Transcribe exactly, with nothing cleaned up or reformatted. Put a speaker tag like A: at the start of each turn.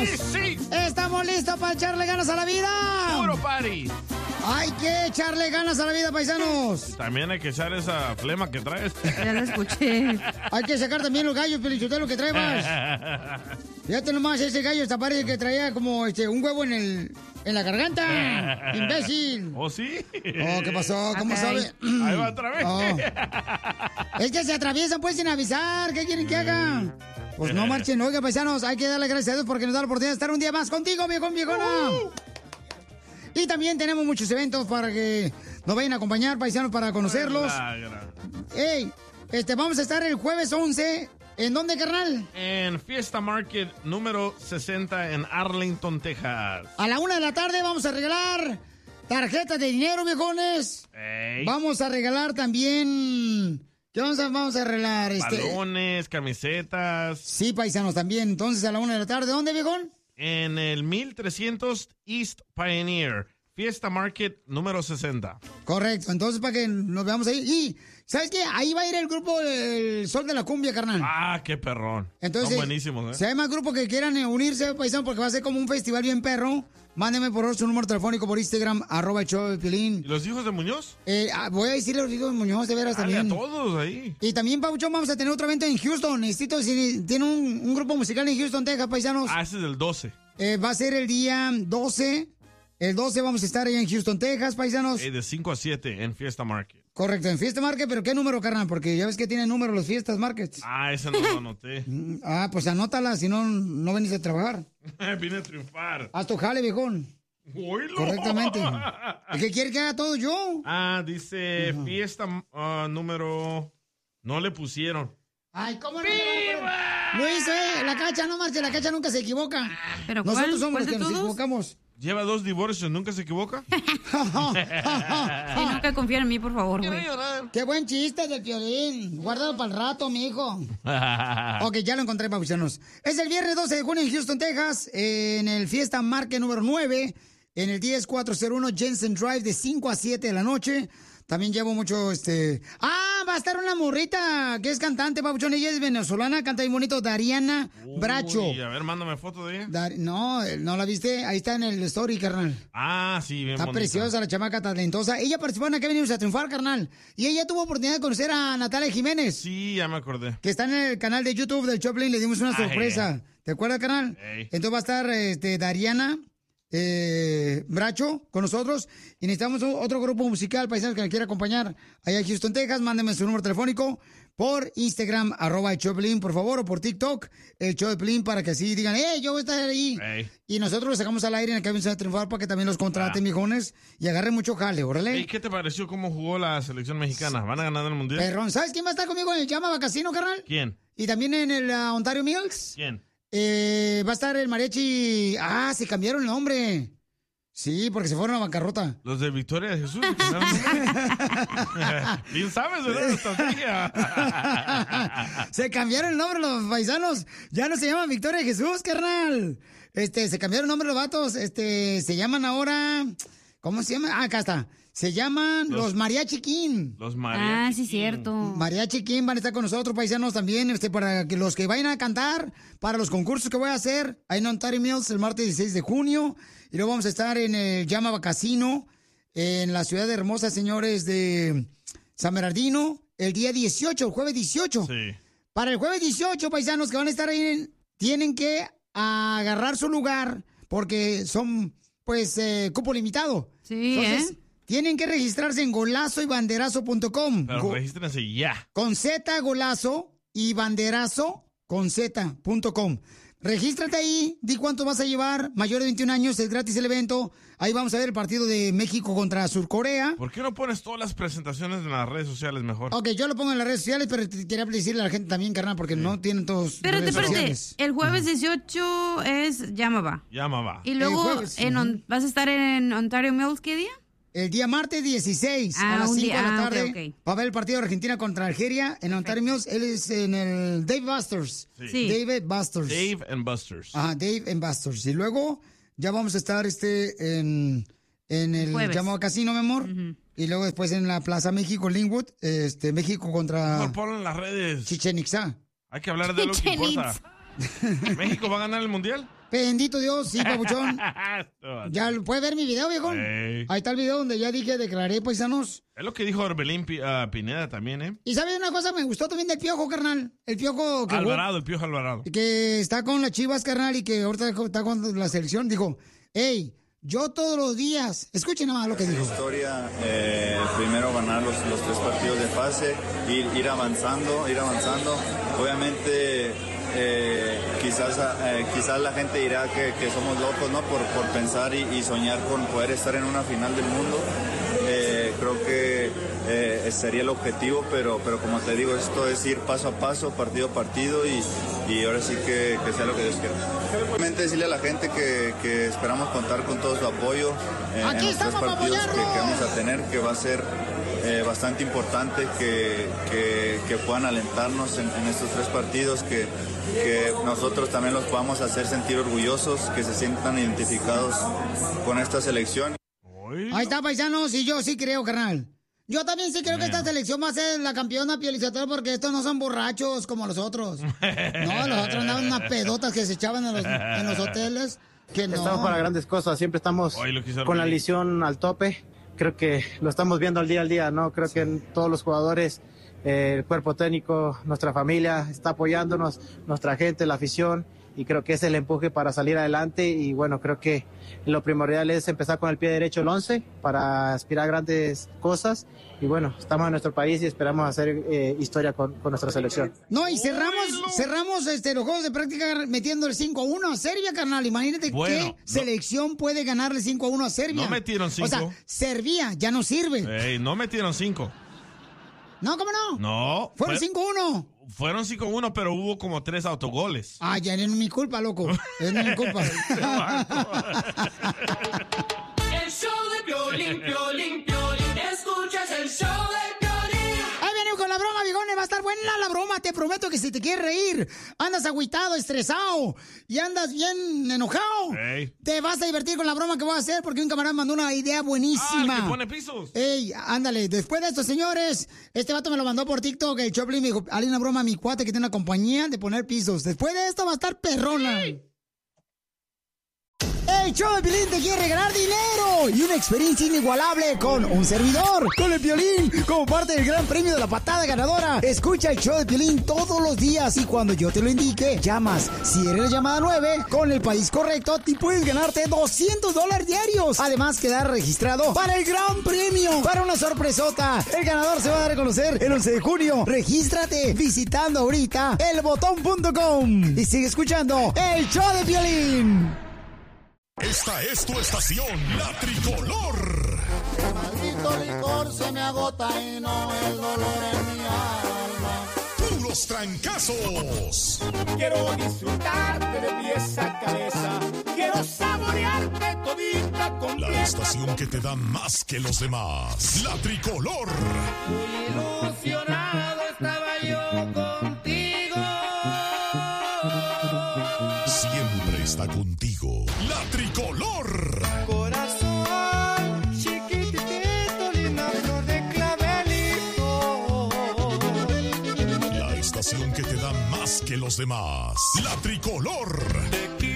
A: paisanos?
B: Sí, sí.
A: ¿Estamos listos para echarle ganas a la vida?
B: Puro party.
A: Hay que echarle ganas a la vida, paisanos.
B: Y también hay que echar esa flema que traes.
C: Ya lo escuché.
A: Hay que sacar también los gallos, Pelichotelo, que traemos. Fíjate nomás, ese gallo hasta parece que traía como este, un huevo en el en la garganta. ¡Imbécil!
B: ¿Oh, sí?
A: Oh, ¿qué pasó? ¿Cómo
C: Okay.
A: sabe?
B: Ahí va otra vez.
A: Oh. Es que se atraviesan pues sin avisar. ¿Qué quieren que haga? Pues no marchen. Oiga, paisanos, hay que darle gracias a Dios porque nos da la oportunidad de estar un día más contigo, viejón, viejona.
B: Uh.
A: Y también tenemos muchos eventos para que nos vayan a acompañar, paisanos, para conocerlos. Ey, este, vamos a estar el jueves once. ¿En dónde, carnal?
B: En Fiesta Market número sesenta en Arlington, Texas.
A: A la una de la tarde vamos a regalar tarjetas de dinero, viejones.
B: Ey.
A: Vamos a regalar también... ¿Qué vamos a, vamos a regalar? Este...
B: Balones, camisetas.
A: Sí, paisanos, también. Entonces, a la una de la tarde. ¿Dónde, viejón?
B: En el mil trescientos East Pioneer. Fiesta Market número sesenta.
A: Correcto. Entonces, para que nos veamos ahí. Y, ¿sabes qué? Ahí va a ir el grupo El Sol de la Cumbia, carnal.
B: Ah, qué perrón.
A: Entonces,
B: son buenísimos, ¿eh?
A: Si hay más grupos que quieran eh, unirse, paisano, porque va a ser como un festival bien perro, mándenme por favor su número telefónico por Instagram, arroba el show de Piolín.
B: ¿Y los hijos de Muñoz?
A: Eh, ah, voy a decirle a los hijos de Muñoz, de veras,
B: Dale
A: también.
B: a todos ahí.
A: Y también, Pauchón, vamos a tener otro evento en Houston. Necesito, si tiene un, un grupo musical en Houston, Texas, paisanos.
B: Ah, ese es el doce.
A: Eh, va a ser el día doce. El doce vamos a estar allá en Houston, Texas, paisanos.
B: Eh, de cinco a siete en Fiesta Market.
A: Correcto, en Fiesta Market, pero ¿qué número, carnal? Porque ya ves que tienen número los Fiestas Markets.
B: Ah, ese no lo anoté.
A: Ah, pues anótala, si no, no venís a trabajar.
B: Vine a triunfar.
A: Haz tu jale, viejón.
B: ¡Oílo!
A: Correctamente. ¿El que quiere que haga todo yo?
B: Ah, dice uh-huh. Fiesta uh, número... No le pusieron.
A: Ay, ¿cómo no? Luis, eh, la cacha, no marche, la cacha nunca se equivoca.
C: Pero
A: Nosotros
C: ¿cuál,
A: somos
C: cuál
A: los que
C: de
A: nos
C: todos?
A: equivocamos.
B: Lleva dos divorcios, ¿nunca se equivoca?
C: Sí, nunca confía en mí, por favor, güey.
A: Qué buen chiste del Piolín. Guárdalo para el rato, mijo. Ok, ya lo encontré, papuchanos. Es el viernes doce de junio en Houston, Texas, en el Fiesta Market número nueve, en el diez cuatrocientos uno Jensen Drive, de cinco a siete de la noche. También llevo mucho, este... ¡Ah! Va a estar una morrita que es cantante, papuchón. Ella es venezolana, canta bien bonito, Dariana
B: Uy,
A: Bracho.
B: A ver, mándame foto de ella.
A: Dar... No, ¿no la viste? Ahí está en el story, carnal.
B: Ah, sí, bien
A: Está
B: bonita.
A: preciosa la chamaca talentosa. Ella participó en Acá venimos a triunfar, carnal. Y ella tuvo oportunidad de conocer a Natalia Jiménez.
B: Sí, ya me acordé.
A: Que está en el canal de YouTube del Choplin. Le dimos una
B: Ay,
A: sorpresa. ¿Te acuerdas, carnal?
B: Ey.
A: Entonces va a estar este, Dariana eh, Bracho con nosotros. Y necesitamos otro grupo musical, paisanos, que nos quiera acompañar allá en Houston, Texas. Mándenme su número telefónico por Instagram, arroba el Choplin, por favor, o por TikTok, el Choplin, para que así digan, ¡eh, yo voy a estar ahí!
B: Ey.
A: Y nosotros los sacamos al aire en el que a triunfar para que también los contraten,
B: Ah.
A: mijones, y agarren mucho jale, órale.
B: Ey, ¿qué te pareció cómo jugó la selección mexicana? ¿Van a ganar el mundial?
A: Perrón, ¿sabes quién va a estar conmigo en el Llama Casino, carnal?
B: ¿Quién?
A: Y también en el uh, Ontario Mills.
B: ¿Quién?
A: Eh, va a estar el mariachi. Ah, se cambiaron el nombre. Sí, porque se fueron a bancarrota.
B: Los de Victoria de Jesús. Bien sabes, ¿verdad? La estrategia.
A: Se cambiaron el nombre los paisanos. Ya no se llaman Victoria de Jesús, carnal. Este, se cambiaron el nombre los vatos. Este, se llaman ahora. ¿Cómo se llama? Ah, acá está. Se llaman los, los Mariachi King.
B: Los Mariachi
C: Ah, sí,
B: King.
C: cierto.
A: Mariachi King van a estar con nosotros, paisanos, también, este, para que los que vayan a cantar, para los concursos que voy a hacer, ahí en Ontario Mills el martes dieciséis de junio, y luego vamos a estar en el Llama Casino, en la ciudad hermosa, señores, de San Bernardino, el día dieciocho, el jueves dieciocho.
B: Sí.
A: Para el jueves dieciocho, paisanos que van a estar ahí, tienen que agarrar su lugar, porque son, pues, eh, cupo limitado.
C: Sí,
A: Entonces,
C: ¿eh?
A: tienen que registrarse en golazo y banderazo punto com.
B: Pero
A: Go-
B: regístrense ya.
A: con Z, golazo y banderazo con Z punto com. Regístrate ahí, di cuánto vas a llevar, mayor de veintiún años, es gratis el evento. Ahí vamos a ver el partido de México contra Surcorea.
B: ¿Por qué no pones todas las presentaciones en las redes sociales mejor?
A: Ok, yo lo pongo en las redes sociales, pero te quería decirle a la gente también, carnal, porque no tienen todos
C: Espérate,
A: redes
C: espérate.
A: sociales.
C: El jueves dieciocho es Llamaba.
B: Llama, va.
C: Y luego
A: El jueves,
C: en
A: ujú.
C: on- vas a estar en Ontario Mills, ¿qué día?
A: El día martes dieciséis
C: Ah,
A: a las
C: un
A: cinco
C: día-
A: de la
C: ah, ok,
A: tarde
C: ok.
A: va a ver el partido de Argentina contra Algeria en Ontario Mills. Él es en el Dave Busters.
C: Sí.
A: David Busters.
B: Dave and Busters.
A: Ajá, Dave and Busters. Y luego ya vamos a estar este en, en el
C: Jueves.
A: llamado casino, mi amor.
C: Ujú.
A: Y luego después en la Plaza México, Linwood, este, México contra
B: Mejor ponlo en las redes.
A: Chichen Itzá.
B: Hay que hablar de lo que
C: Chichen
B: importa. ¿México va a ganar el mundial?
A: Bendito Dios, sí, papuchón. ¿Ya puede ver mi video, viejón?
B: Hey.
A: Ahí está el video donde ya dije, declaré, paisanos.
B: Es lo que dijo Orbelín uh, Pineda también, ¿eh?
A: Y ¿sabes una cosa? Me gustó también del Piojo, carnal. El Piojo... Que
B: Alvarado, el Piojo Alvarado.
A: Que está con las Chivas, carnal, y que ahorita está con la selección. Dijo, hey, yo todos los días... Escuchen nada más lo que dijo.
D: Historia, eh, primero ganar los, los tres partidos de fase, ir, ir avanzando, ir avanzando. Obviamente... Eh, quizás eh, quizás la gente dirá que, que somos locos, ¿no? Por, por pensar y, y soñar con poder estar en una final del mundo. Eh, creo que eh, sería el objetivo, pero, pero como te digo, esto es ir paso a paso, partido a partido y, y ahora sí que, que sea lo que Dios quiera. Realmente decirle a la gente que, que esperamos contar con todo su apoyo eh, en los tres partidos que, que vamos a tener, que va a ser Eh, bastante importante que, que, que puedan alentarnos en, en estos tres partidos, que, que nosotros también los podamos hacer sentir orgullosos, que se sientan identificados con esta selección.
A: Ahí está, paisanos, y yo sí creo, carnal. Yo también sí creo que esta selección va a ser la campeona, Piolizotelo, porque estos no son borrachos como los otros. No, los otros andaban unas pedotas que se echaban en los, en los hoteles. Que no.
E: Estamos para grandes cosas, siempre estamos con la lesión al tope. Creo que lo estamos viendo al día al día, ¿no? Creo que todos los jugadores, eh, el cuerpo técnico, nuestra familia está apoyándonos, nuestra gente, la afición, y creo que es el empuje para salir adelante. Y bueno, creo que lo primordial es empezar con el pie derecho el once para aspirar a grandes cosas. Y bueno, estamos en nuestro país y esperamos hacer eh, historia con, con nuestra selección.
A: No, y cerramos, cerramos este, los juegos de práctica metiendo el cinco a uno a Serbia, carnal. Imagínate
B: bueno,
A: qué selección no, puede ganarle cinco a uno a Serbia.
B: No metieron cinco.
A: O sea, Serbia ya no sirve.
B: Ey, no metieron cinco.
A: No, ¿cómo no?
B: No.
A: Fueron cinco a uno.
B: Fueron cinco a uno, pero hubo como tres autogoles.
A: Ah, ya no es mi culpa, loco. Es mi culpa.
F: El show de Piolín, Piolín, Piolín. Escuchas el show de Piolín.
A: Ahí venimos con la broma, bigones. Va a estar buena la broma. Te prometo que si te quieres reír, andas agüitado, estresado y andas bien enojado,
B: Ey.
A: te vas a divertir con la broma que voy a hacer porque un camarada mandó una idea buenísima.
B: Ah, que pone pisos.
A: Ey, ándale. Después de esto, señores, este vato me lo mandó por TikTok. El Choplin me dijo, hazle una broma a mi cuate que tiene una compañía de poner pisos. Después de esto va a estar perrona. Sí. El show de Piolín te quiere regalar dinero y una experiencia inigualable con un servidor, con el Piolín, como parte del gran premio de la patada ganadora. Escucha el show de Piolín todos los días y cuando yo te lo indique, llamas. Si eres la llamada nueve, con el país correcto, te puedes ganarte doscientos dólares diarios. Además, quedar registrado para el gran premio, para una sorpresota. El ganador se va a dar a conocer el once de junio. Regístrate visitando ahorita el botón punto com y sigue escuchando el show de Piolín.
G: Esta es tu estación, la tricolor.
H: El maldito licor se me agota y no el dolor en mi alma.
G: Puros trancazos.
H: Quiero disfrutarte de pies a cabeza. Quiero saborearte todita con
G: La estación que te da más que los demás. La tricolor.
H: Muy ilusionado estaba yo contigo.
G: Siempre está contigo. La tricolor.
H: Corazón chiquitito, linda flor de clavelito.
G: La estación que te da más que los demás. La tricolor.